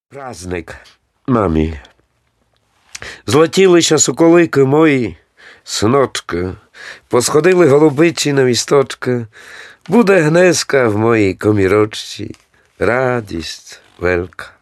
Праздник мамі. Злетілися соколики мої, синочка, посходили голубиці на місточка, буде гнезка в моїй комірочці, радість велика.